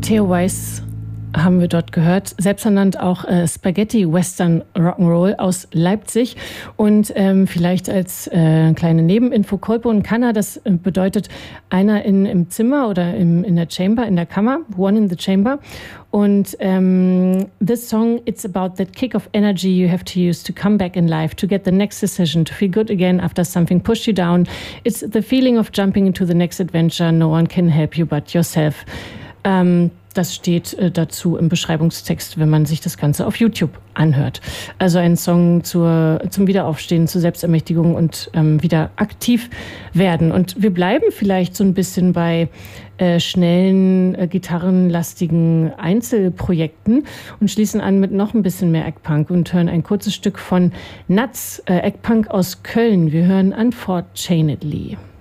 Theo Weiss haben wir dort gehört, selbsternannt auch Spaghetti Western Rock'n'Roll aus Leipzig. Und vielleicht als kleine Nebeninfo, Kolpo und Kanna, das bedeutet einer im Zimmer oder in der Chamber, in der Kammer, one in the chamber. Und this song, it's about that kick of energy you have to use to come back in life, to get the next decision, to feel good again after something pushed you down. It's the feeling of jumping into the next adventure. No one can help you but yourself. Das steht dazu im Beschreibungstext, wenn man sich das Ganze auf YouTube anhört. Also ein Song zum Wiederaufstehen, zur Selbstermächtigung und wieder aktiv werden. Und wir bleiben vielleicht so ein bisschen bei schnellen, gitarrenlastigen Einzelprojekten und schließen an mit noch ein bisschen mehr Eggpunk und hören ein kurzes Stück von Nuts, Eggpunk aus Köln. Wir hören Unfortunately.